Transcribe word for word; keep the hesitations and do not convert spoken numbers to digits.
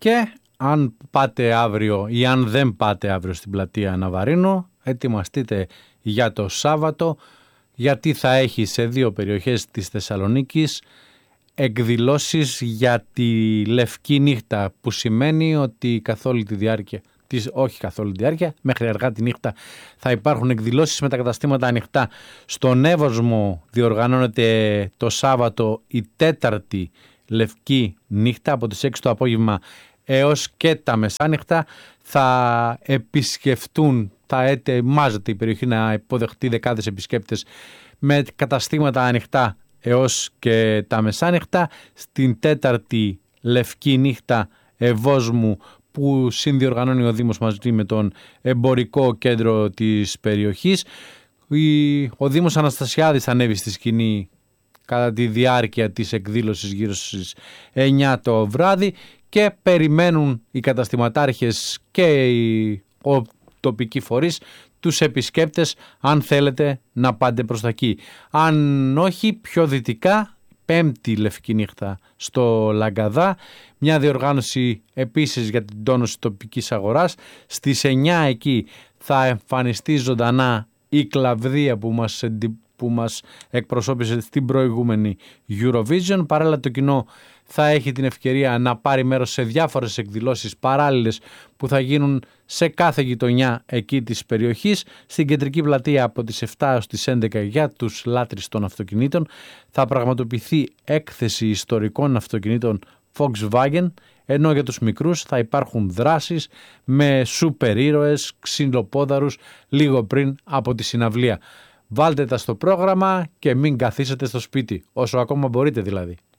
Και αν πάτε αύριο ή αν δεν πάτε αύριο στην πλατεία Ναβαρίνο, ετοιμαστείτε για το Σάββατο, γιατί θα έχει σε δύο περιοχές της Θεσσαλονίκης εκδηλώσεις για τη Λευκή Νύχτα, που σημαίνει ότι καθ' όλη τη διάρκεια, της, όχι καθ' όλη τη διάρκεια, μέχρι αργά τη νύχτα θα υπάρχουν εκδηλώσεις με τα καταστήματα ανοιχτά. Στον Εύωσμο διοργανώνεται το Σάββατο η τέταρτη Λευκή Νύχτα από τις έξι το απόγευμα έως και τα μεσάνυχτα. Θα επισκεφτούν, θα ετοιμάζεται η περιοχή να υποδεχτεί δεκάδες επισκέπτες με καταστήματα ανοιχτά έως και τα μεσάνυχτα στην τέταρτη Λευκή Νύχτα Ευόσμου, που συνδιοργανώνει ο Δήμος μαζί με τον εμπορικό κέντρο της περιοχής. Ο Δήμος Αναστασιάδης θα ανέβει στη σκηνή κατά τη διάρκεια της εκδήλωσης γύρω στις εννιά το βράδυ και περιμένουν οι καταστηματάρχες και οι τοπικοί φορείς τους επισκέπτες, αν θέλετε να πάτε προς τα εκεί. Αν όχι, πιο δυτικά, πέμπτη Λευκή Νύχτα στο Λαγκαδά, μια διοργάνωση επίσης για την τόνωση τοπικής αγοράς. Στις εννιά εκεί θα εμφανιστεί ζωντανά η Κλαβδία που μας, που μας εκπροσώπησε στην προηγούμενη Eurovision. Παράλληλα το κοινό θα έχει την ευκαιρία να πάρει μέρος σε διάφορες εκδηλώσεις παράλληλες που θα γίνουν σε κάθε γειτονιά εκεί της περιοχής. Στην κεντρική πλατεία από τις επτά έως τις έντεκα για τους λάτρεις των αυτοκινήτων θα πραγματοποιηθεί έκθεση ιστορικών αυτοκινήτων Volkswagen, ενώ για τους μικρούς θα υπάρχουν δράσεις με σούπερ ήρωες, ξυλοπόδαρους λίγο πριν από τη συναυλία. Βάλτε τα στο πρόγραμμα και μην καθίσετε στο σπίτι, όσο ακόμα μπορείτε δηλαδή.